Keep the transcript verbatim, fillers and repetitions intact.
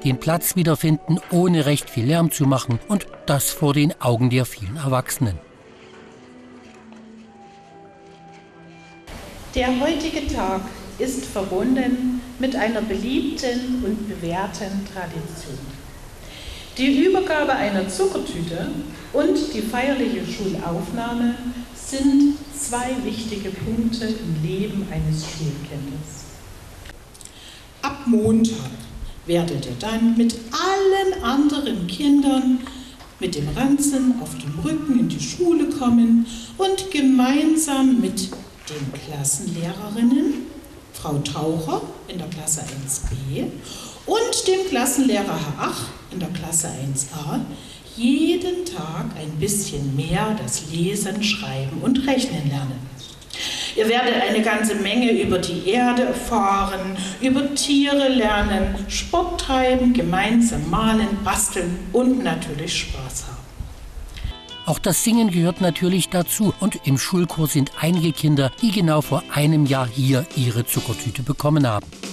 den Platz wiederfinden, ohne recht viel Lärm zu machen, und das vor den Augen der vielen Erwachsenen. Der heutige Tag ist verbunden mit einer beliebten und bewährten Tradition. Die Übergabe einer Zuckertüte und die feierliche Schulaufnahme sind zwei wichtige Punkte im Leben eines Schulkindes. Ab Montag werdet ihr dann mit allen anderen Kindern mit dem Ranzen auf dem Rücken in die Schule kommen und gemeinsam mit den Klassenlehrerinnen, Frau Taucher in der Klasse eins b und dem Klassenlehrer Herr Ach in der Klasse eins a jeden Tag ein bisschen mehr das Lesen, Schreiben und Rechnen lernen. Ihr werdet eine ganze Menge über die Erde erfahren, über Tiere lernen, Sport treiben, gemeinsam malen, basteln und natürlich Spaß haben. Auch das Singen gehört natürlich dazu, und im Schulchor sind einige Kinder, die genau vor einem Jahr hier ihre Zuckertüte bekommen haben.